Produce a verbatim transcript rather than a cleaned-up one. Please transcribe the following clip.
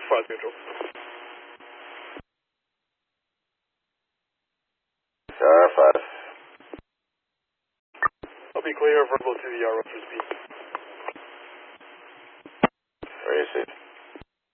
five neutral. R five. I'll be clear, verbal to the R one for speed.